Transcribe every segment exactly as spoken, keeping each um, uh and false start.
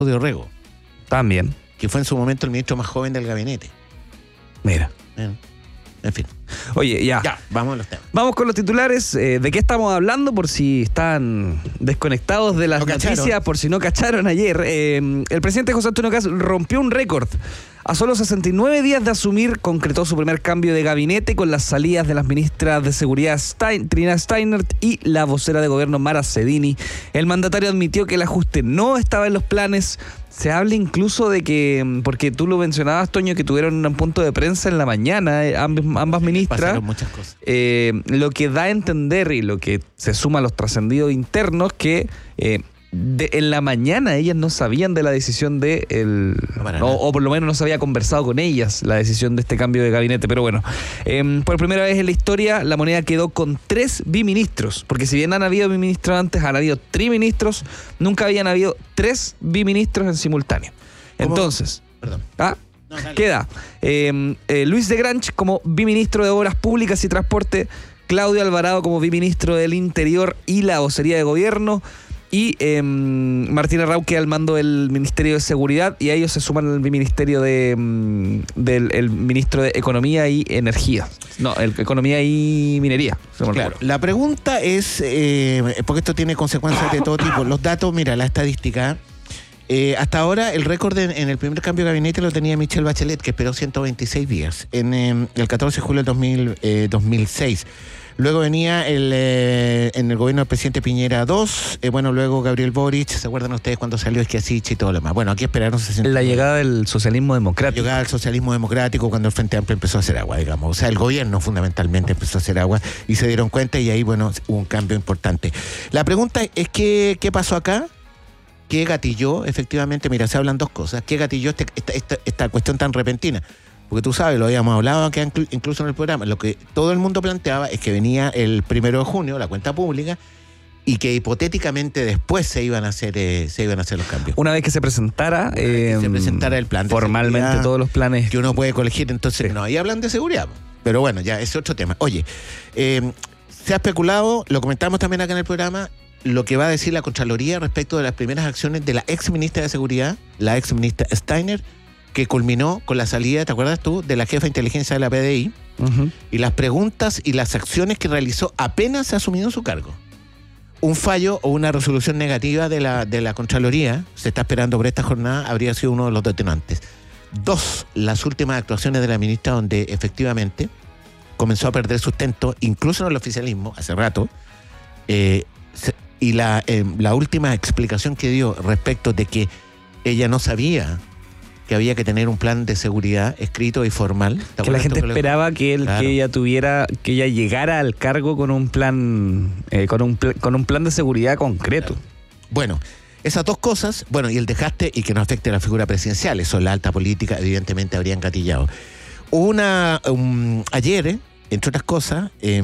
de Orrego. También. Que fue en su momento el ministro más joven del gabinete. Mira. Bien. En fin. Oye, ya. Ya, vamos a los temas. Vamos con los titulares. Eh, ¿De qué estamos hablando? Por si están desconectados de las No noticias, cacharon. por si no cacharon ayer. Eh, el presidente José Antonio Kast rompió un récord. A solo sesenta y nueve días de asumir, concretó su primer cambio de gabinete con las salidas de las ministras de Seguridad Stein, Trina Steinert y la vocera de gobierno Mara Sedini. El mandatario admitió que el ajuste no estaba en los planes. Se habla incluso de que, porque tú lo mencionabas, Toño, que tuvieron un punto de prensa en la mañana, eh, ambas, ambas ministras. Pasaron muchas cosas. Eh, lo que da a entender y lo que se suma a los trascendidos internos que eh, de, en la mañana ellas no sabían de la decisión de el, No, o, o por lo menos no se había conversado con ellas la decisión de este cambio de gabinete, pero bueno, eh, por primera vez en la historia la moneda quedó con tres biministros, porque si bien han habido biministros antes, han habido triministros, nunca habían habido tres biministros en simultáneo. ¿Cómo? Entonces, Perdón. ¿ah? No, dale. Queda eh, eh, Luis de Granch como biministro de Obras Públicas y Transporte, Claudio Alvarado como biministro del Interior y la vocería de gobierno, y eh, Martín Arrauque al mando del Ministerio de Seguridad, y a ellos se suman el biministerio de, mm, del el ministro de Economía y Energía. No, el, Economía y Minería. se me Claro, recuerda. la pregunta es, eh, porque esto tiene consecuencias de todo tipo. Los datos, mira, la estadística. Eh, hasta ahora el récord en, en el primer cambio de gabinete lo tenía Michelle Bachelet, que esperó ciento veintiséis días, en eh, el catorce de julio del dos mil, eh, dos mil seis. Luego venía el, eh, en el gobierno del presidente Piñera dos, eh, bueno, luego Gabriel Boric, ¿se acuerdan ustedes cuando salió Esquiasich y todo lo demás? Bueno, aquí esperaron sesenta. La llegada del socialismo democrático. Llegaba al socialismo democrático cuando el Frente Amplio empezó a hacer agua, digamos. O sea, el gobierno fundamentalmente empezó a hacer agua y se dieron cuenta y ahí, bueno, hubo un cambio importante. La pregunta es, ¿qué, qué pasó acá? ¿Qué gatilló? Efectivamente, mira, se hablan dos cosas. ¿Qué gatilló este, esta, esta, esta cuestión tan repentina? Porque tú sabes, lo habíamos hablado acá incluso en el programa, lo que todo el mundo planteaba es que venía el primero de junio, la cuenta pública, y que hipotéticamente después se iban a hacer eh, se iban a hacer los cambios. Una vez que se presentara, Una vez que eh, se presentara el plan de formalmente seguridad, todos los planes que uno puede colegir, entonces Sí. no, ahí hablan de seguridad. Pero bueno, ya, ese es otro tema. Oye, eh, se ha especulado, lo comentamos también acá en el programa, lo que va a decir la Contraloría respecto de las primeras acciones de la ex ministra de Seguridad, la ex ministra Steiner, que culminó con la salida, ¿te acuerdas tú?, de la jefa de inteligencia de la P D I, uh-huh. y las preguntas y las acciones que realizó apenas se asumió su cargo. Un fallo o una resolución negativa de la, de la Contraloría, se está esperando por esta jornada, habría sido uno de los detonantes. Dos, las últimas actuaciones de la ministra donde efectivamente comenzó a perder sustento, incluso en el oficialismo, hace rato, eh, se, y la, eh, la última explicación que dio respecto de que ella no sabía que había que tener un plan de seguridad escrito y formal. Que la gente que esperaba que, él, Claro. que ella tuviera, que ella llegara al cargo con un plan, eh, con un pl- con un plan de seguridad concreto. Claro. Bueno, esas dos cosas, bueno, y el dejaste y que no afecte a la figura presidencial, eso la alta política evidentemente habría engatillado. Una, um, ayer, entre otras cosas, eh,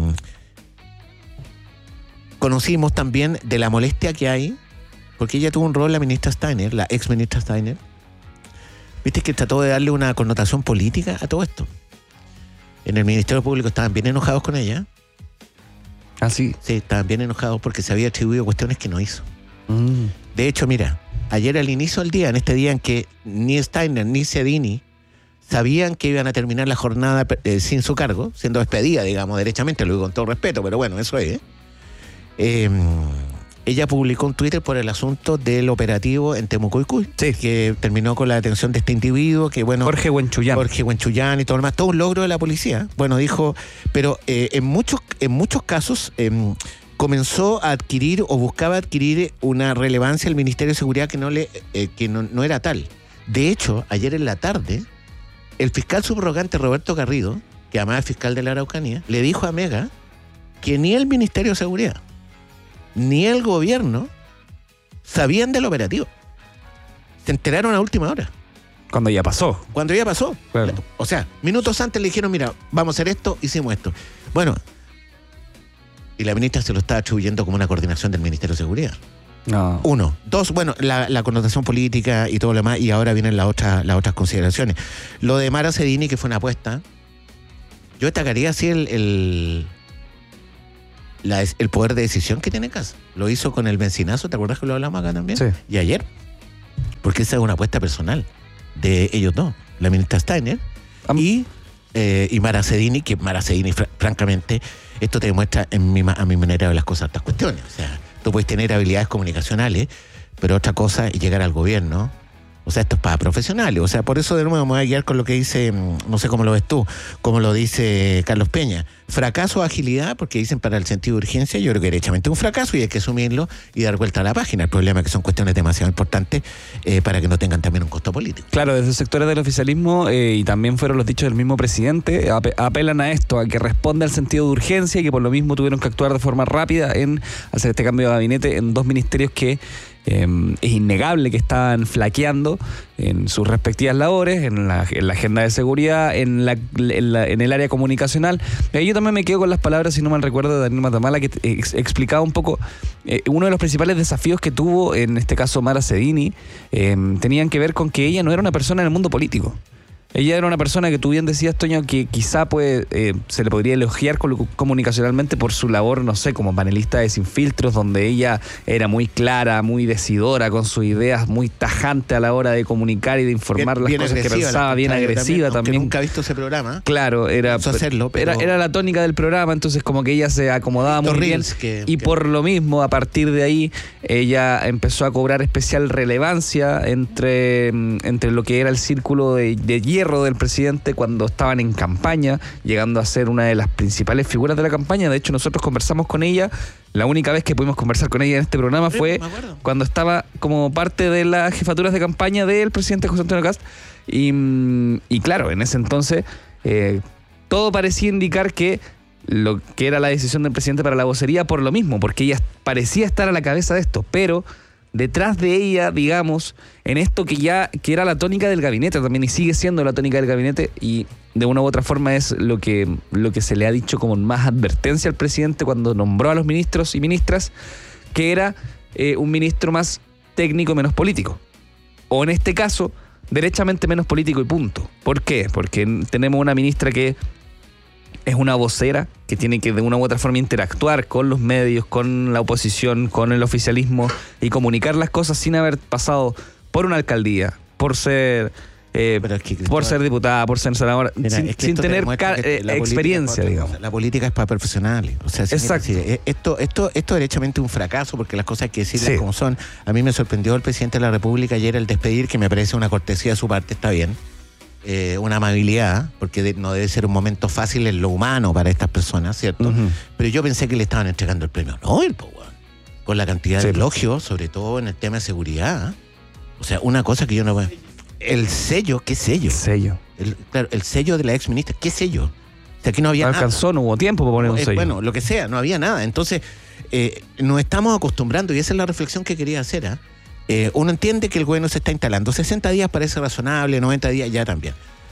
conocimos también de la molestia que hay, porque ella tuvo un rol, la ministra Steiner, la ex ministra Steiner, viste que trató de darle una connotación política a todo esto. En el Ministerio Público estaban bien enojados con ella. Así. Sí, estaban bien enojados porque se había atribuido cuestiones que no hizo. Mm. De hecho, mira, ayer al inicio del día, en este día en que ni Steiner ni Sedini sabían que iban a terminar la jornada eh, sin su cargo, siendo despedida, digamos, derechamente, lo digo con todo respeto, pero bueno, eso es. ¿eh? Eh, ella publicó un Twitter por el asunto del operativo en Temucoicuy, Sí. que terminó con la detención de este individuo, que bueno... Jorge Huenchuyán. Jorge Huenchuyán y todo lo demás, todo un logro de la policía. Bueno, dijo, pero eh, en muchos en muchos casos eh, comenzó a adquirir o buscaba adquirir una relevancia el Ministerio de Seguridad que no le eh, que no, no era tal. De hecho, ayer en la tarde, el fiscal subrogante Roberto Garrido, que además es fiscal de la Araucanía, le dijo a Mega que ni el Ministerio de Seguridad ni el gobierno sabían del operativo. Se enteraron a última hora. Cuando ya pasó. Cuando ya pasó. Claro. O sea, minutos antes le dijeron, mira, vamos a hacer esto, hicimos esto. Bueno, y la ministra se lo está atribuyendo como una coordinación del Ministerio de Seguridad. No. Uno. Dos, bueno, la, la connotación política y todo lo demás, y ahora vienen las otras, las otras consideraciones. Lo de Mara Sedini, que fue una apuesta, yo destacaría así el, el, la, el poder de decisión que tiene Kast. Lo hizo con el benzinazo, ¿te acuerdas que lo hablamos acá también? Sí. Y ayer. porque esa es una apuesta personal de ellos dos, la ministra Steiner um, y, eh, y Mara Cedini, que Mara Cedini, fr- francamente, esto te demuestra en mi, a mi manera de ver las cosas, estas cuestiones. O sea, tú puedes tener habilidades comunicacionales, pero otra cosa es llegar al gobierno. O sea, esto es para profesionales. O sea, por eso de nuevo me voy a guiar con lo que dice, no sé cómo lo ves tú, como lo dice Carlos Peña. Fracaso o agilidad, porque dicen para el sentido de urgencia, yo creo que derechamente un fracaso y hay que asumirlo y dar vuelta a la página. El problema es que son cuestiones demasiado importantes eh, para que no tengan también un costo político. Claro, desde sectores del oficialismo, eh, y también fueron los dichos del mismo presidente, ap- apelan a esto, a que responda al sentido de urgencia y que por lo mismo tuvieron que actuar de forma rápida en hacer este cambio de gabinete en dos ministerios que Eh, es innegable que estaban flaqueando en sus respectivas labores, en la, en la agenda de seguridad, en, la, en, la, en el área comunicacional. Y ahí yo también me quedo con las palabras, si no mal recuerdo, de Daniel Matamala, que ex, explicaba un poco eh, uno de los principales desafíos que tuvo, en este caso Mara Cedini, eh, tenían que ver con que ella no era una persona en el mundo político. Ella era una persona que tú bien decías, Toño, que quizá pues, eh, se le podría elogiar comunicacionalmente por su labor, no sé, como panelista de Sin Filtros, donde ella era muy clara, muy decidora, con sus ideas, muy tajante a la hora de comunicar y de informar bien, las bien cosas que pensaba, bien agresiva también. también. Nunca he visto ese programa. Claro, era, hacerlo, pero... era, era la tónica del programa, entonces como que ella se acomodaba muy bien. Que, y que... por lo mismo, a partir de ahí, ella empezó a cobrar especial relevancia entre, entre lo que era el círculo de, de hierro del presidente cuando estaban en campaña, llegando a ser una de las principales figuras de la campaña. De hecho, nosotros conversamos con ella, la única vez que pudimos conversar con ella en este programa fue cuando estaba como parte de las jefaturas de campaña del presidente José Antonio Kast. Y, y claro, en ese entonces eh, todo parecía indicar que lo que era la decisión del presidente para la vocería por lo mismo, porque ella parecía estar a la cabeza de esto, pero detrás de ella, digamos, en esto que ya que era la tónica del gabinete también y sigue siendo la tónica del gabinete y de una u otra forma es lo que, lo que se le ha dicho como más advertencia al presidente cuando nombró a los ministros y ministras, que era eh, un ministro más técnico, menos político. O en este caso, derechamente menos político y punto. ¿Por qué? Porque tenemos una ministra que es una vocera que tiene que de una u otra forma interactuar con los medios, con la oposición, con el oficialismo y comunicar las cosas sin haber pasado por una alcaldía, por ser eh, es que, por ser diputada, por ser senadora, mira, sin, es que sin tener ca- eh, experiencia, digamos. La política es para profesionales. O sea, exacto. Decir, esto, esto, esto es derechamente un fracaso porque las cosas hay que decirlas sí. como son. A mí me sorprendió el presidente de la República ayer al despedir, que me parece una cortesía de su parte, está bien. Eh, una amabilidad, porque de, no debe ser un momento fácil en lo humano para estas personas, ¿cierto? Uh-huh. Pero yo pensé que le estaban entregando el premio Nobel, po, bueno, con la cantidad sí. de elogios, sobre todo en el tema de seguridad. O sea, una cosa que yo no veo. El sello, ¿qué sello? El sello. El, claro, el sello de la ex ministra, ¿qué sello? O sea, aquí no había no nada. Alcanzó, no hubo tiempo para poner un eh, sello. Bueno, lo que sea, no había nada. Entonces, eh, nos estamos acostumbrando, y esa es la reflexión que quería hacer, ¿eh? Eh, uno entiende que el gobierno se está instalando. sesenta días parece razonable, noventa días ya también.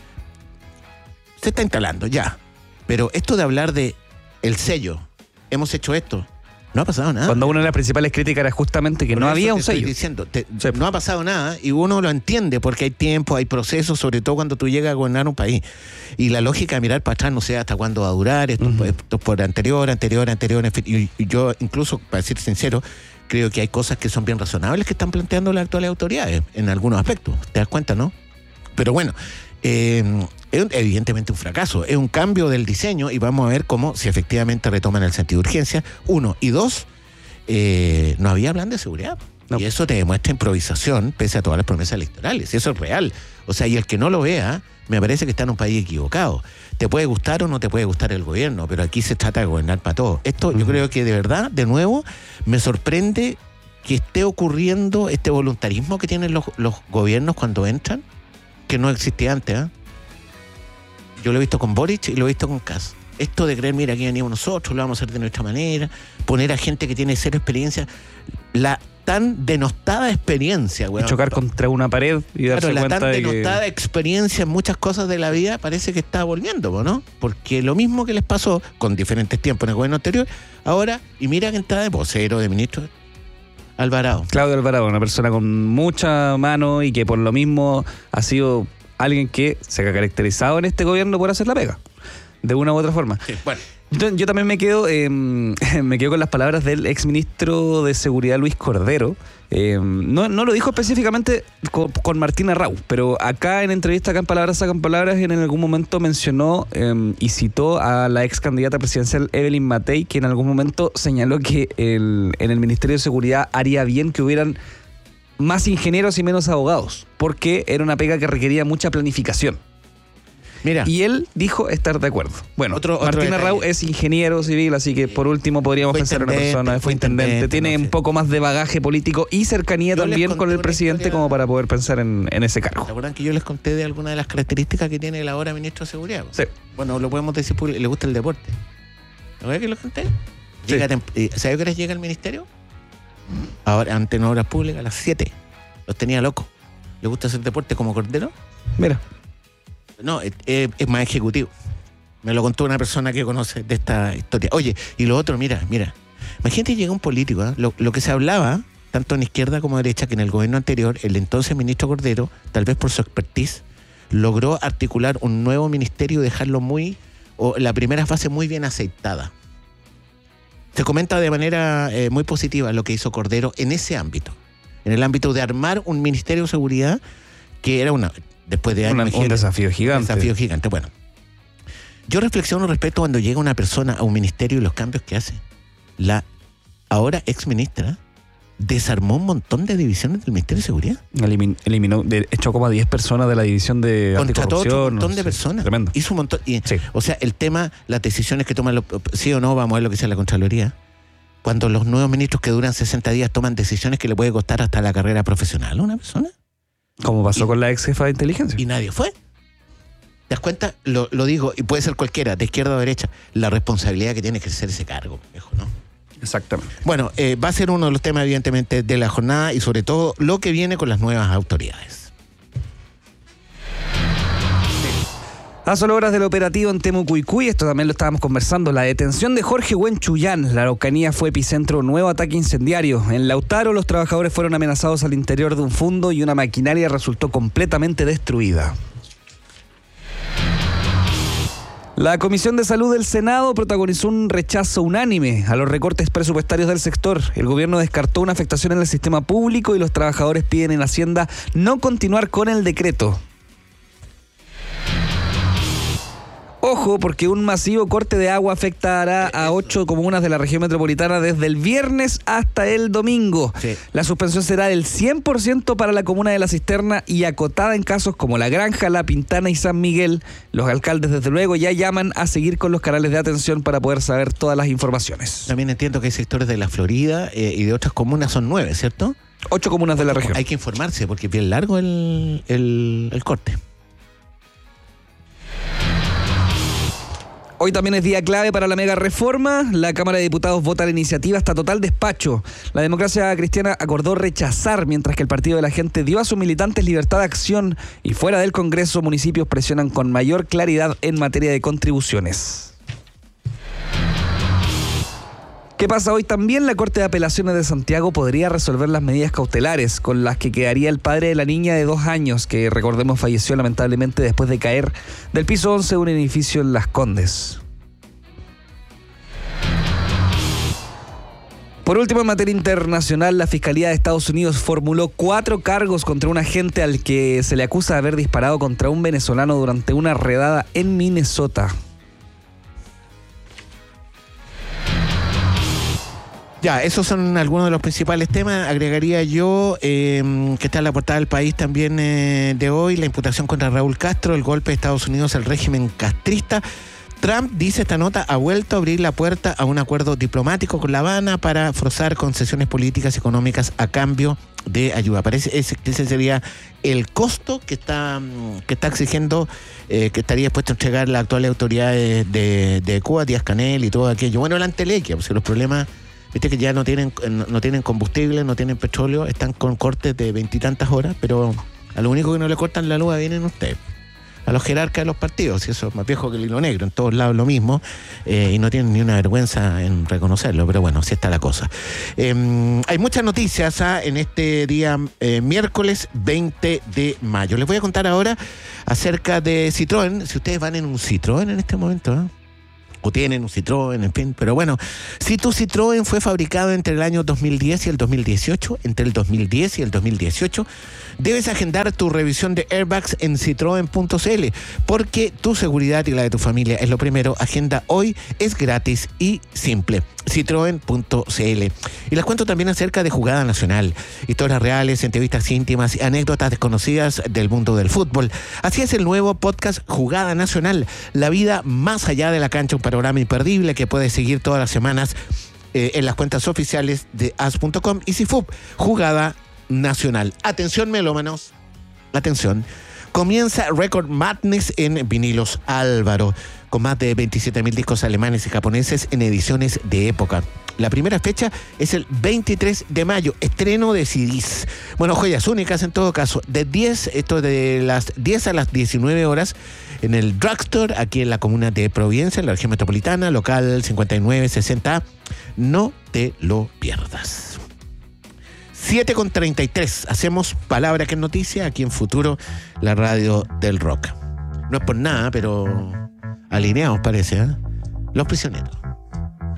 Se está instalando, ya. Pero esto de hablar de el sello, hemos hecho esto, no ha pasado nada. Cuando una de las principales críticas era justamente que Por no había un estoy sello. Diciendo, te, sí. No ha pasado nada y uno lo entiende porque hay tiempo, hay procesos, sobre todo cuando tú llegas a gobernar un país. Y la lógica de mirar para atrás no sé hasta cuándo va a durar, esto, uh-huh. esto por anterior, anterior, anterior. En fin, y, y yo incluso, para ser sincero, creo que hay cosas que son bien razonables que están planteando las actuales autoridades en algunos aspectos. ¿Te das cuenta, no? Pero bueno, eh, es evidentemente un fracaso. Es un cambio del diseño y vamos a ver cómo, si efectivamente retoman el sentido de urgencia, uno. Y dos, eh, no había plan de seguridad. No. Y eso te demuestra improvisación pese a todas las promesas electorales. Y eso es real. O sea, y el que no lo vea, me parece que está en un país equivocado. Te puede gustar o no te puede gustar el gobierno, pero aquí se trata de gobernar para todos. Esto uh-huh. yo creo que de verdad, de nuevo, me sorprende que esté ocurriendo este voluntarismo que tienen los, los gobiernos cuando entran, que no existía antes, ¿eh? Yo lo he visto con Boric y lo he visto con Kast. Esto de creer, mira, aquí venimos nosotros, lo vamos a hacer de nuestra manera, poner a gente que tiene cero experiencia, la tan denostada experiencia, güey. Chocar contra una pared y darse claro, cuenta la tan de denostada que... experiencia en muchas cosas de la vida parece que está volviendo, ¿no? Porque lo mismo que les pasó con diferentes tiempos en el gobierno anterior, ahora, y mira que está de vocero, de ministro, Alvarado. Claudio Alvarado, una persona con mucha mano y que por lo mismo ha sido alguien que se ha caracterizado en este gobierno por hacer la pega, de una u otra forma. Sí, bueno. Yo, yo también me quedo, eh, me quedo con las palabras del exministro de Seguridad Luis Cordero. Eh, no, no lo dijo específicamente con, con Martina Rau, pero acá en entrevista, acá en Palabras Sacan Palabras, en algún momento mencionó eh, y citó a la ex candidata presidencial Evelyn Matei, que en algún momento señaló que el, en el Ministerio de Seguridad haría bien que hubieran más ingenieros y menos abogados, porque era una pega que requería mucha planificación. Mira. Y él dijo estar de acuerdo. Bueno, Otro- otro Martina detalle. Rau es ingeniero civil, así que por último podríamos Fue pensar en una intendente, persona, fue fue intendente, intendente, tiene no sé. un poco más de bagaje político y cercanía Yo les también conté con el una presidente historia- como para poder pensar en, en ese ¿Se cargo. acuerdan que yo les conté de alguna de las características que tiene el ahora ministro de Seguridad? Sí. Bueno, lo podemos decir, porque le gusta el deporte. ¿No ves que lo conté? Sí. Llega tem- eh, ¿Sabe qué hora llega al ministerio? Ahora, ante en obras públicas, a las siete. Los tenía locos. ¿Le gusta hacer deporte como Cordero? Mira, No, es, es- es más ejecutivo. Me lo contó una persona que conoce de esta historia. Oye, y lo otro, mira, mira. Imagínate llega un político, ¿eh? lo, lo que se hablaba, tanto en izquierda como derecha, que en el gobierno anterior, el entonces ministro Cordero, tal vez por su expertise, logró articular un nuevo ministerio y dejarlo muy, o la primera fase muy bien aceitada. Se comenta de manera eh, muy positiva lo que hizo Cordero en ese ámbito. En el ámbito de armar un ministerio de seguridad que era una, después de años... una- un imagínate, desafío un gigante. desafío gigante. Bueno, yo reflexiono respecto cuando llega una persona a un ministerio y los cambios que hace. La ahora ex ministra desarmó un montón de divisiones del Ministerio de Seguridad. Elimin- eliminó, de, echó como a diez personas de la división de Contrató anticorrupción. otro montón no de sé, personas. Tremendo. Hizo un montón. Y, Sí. O sea, el tema, las decisiones que toman los, sí o no, vamos a ver lo que dice la Contraloría. Cuando los nuevos ministros que duran sesenta días toman decisiones que le puede costar hasta la carrera profesional a una persona. Como pasó Y- con la ex jefa de inteligencia. Y nadie fue. ¿Te das cuenta? Lo, lo digo, y puede ser cualquiera, de izquierda o derecha, la responsabilidad que tiene que ejercer ese cargo, viejo, ¿no? Exactamente. Bueno, eh, va a ser uno de los temas, evidentemente, de la jornada y sobre todo lo que viene con las nuevas autoridades. A solo horas del operativo en Temucuicui, esto también lo estábamos conversando, la detención de Jorge Huenchuyán. La Araucanía fue epicentro de un nuevo ataque incendiario. En Lautaro, los trabajadores fueron amenazados al interior de un fundo y una maquinaria resultó completamente destruida. La Comisión de Salud del Senado protagonizó un rechazo unánime a los recortes presupuestarios del sector. El gobierno descartó una afectación en el sistema público y los trabajadores piden en Hacienda no continuar con el decreto. Ojo, porque un masivo corte de agua afectará a ocho comunas de la región metropolitana desde el viernes hasta el domingo. Sí. La suspensión será del cien por ciento para la comuna de La Cisterna y acotada en casos como La Granja, La Pintana y San Miguel. Los alcaldes, desde luego, ya llaman a seguir con los canales de atención para poder saber todas las informaciones. También entiendo que hay sectores de la Florida eh, y de otras comunas, son nueve, ¿cierto? Ocho comunas de la región. Hay que informarse porque es bien largo el, el, el corte. Hoy también es día clave para la mega reforma. La Cámara de Diputados vota la iniciativa hasta total despacho. La democracia cristiana acordó rechazar, mientras que el Partido de la Gente dio a sus militantes libertad de acción y fuera del Congreso, municipios presionan con mayor claridad en materia de contribuciones. ¿Qué pasa hoy? También la Corte de Apelaciones de Santiago podría resolver las medidas cautelares con las que quedaría el padre de la niña de dos años, que recordemos falleció lamentablemente después de caer del piso once de un edificio en Las Condes. Por último, en materia internacional, la Fiscalía de Estados Unidos formuló cuatro cargos contra un agente al que se le acusa de haber disparado contra un venezolano durante una redada en Minnesota. Ya, esos son algunos de los principales temas. Agregaría yo eh, que está en la portada del País también eh, de hoy, la imputación contra Raúl Castro, el golpe de Estados Unidos al régimen castrista. Trump, dice esta nota, ha vuelto a abrir la puerta a un acuerdo diplomático con La Habana para forzar concesiones políticas y económicas a cambio de ayuda. Parece ese, ese sería el costo que está, que está exigiendo, eh, que estaría dispuesto a entregar la actual autoridad de, de, de Cuba, Díaz-Canel y todo aquello. Bueno, la entelequia, porque los problemas... Viste que ya no tienen no tienen combustible, no tienen petróleo, están con cortes de veintitantas horas, pero a lo único que no le cortan la luz vienen ustedes, a los jerarcas de los partidos, y eso es más viejo que el hilo negro, en todos lados lo mismo, eh, y no tienen ni una vergüenza en reconocerlo, pero bueno, así está la cosa. Eh, hay muchas noticias ¿ah? en este día eh, miércoles veinte de mayo. Les voy a contar ahora acerca de Citroën, si ustedes van en un Citroën en este momento, ¿eh? o tienen un Citroën, en fin. Pero bueno, si tu Citroën fue fabricado entre el año dos mil diez y el dos mil dieciocho, entre el dos mil diez y el dos mil dieciocho, debes agendar tu revisión de airbags en citroen punto c l, porque tu seguridad y la de tu familia es lo primero. Agenda hoy, es gratis y simple. citroen punto c l. Y les cuento también acerca de Jugada Nacional. Historias reales, entrevistas íntimas y anécdotas desconocidas del mundo del fútbol. Así es el nuevo podcast Jugada Nacional, la vida más allá de la cancha, un programa imperdible que puedes seguir todas las semanas eh, en las cuentas oficiales de as punto com y Cifub. Jugada Nacional. Atención, melómanos. Atención. Comienza Record Madness en Vinilos Álvaro, con más de veintisiete mil discos alemanes y japoneses en ediciones de época. La primera fecha es el veintitrés de mayo, estreno de C Ds. Bueno, joyas únicas en todo caso. De diez, esto de las diez a las diecinueve horas, en el Drugstore, aquí en la comuna de Providencia, en la región metropolitana, local cincuenta y nueve sesenta A. No te lo pierdas. siete con treinta y tres. Hacemos Palabra que es Noticia aquí en Futuro, la radio del rock. No es por nada, pero alineados parece, ¿eh? Los Prisioneros.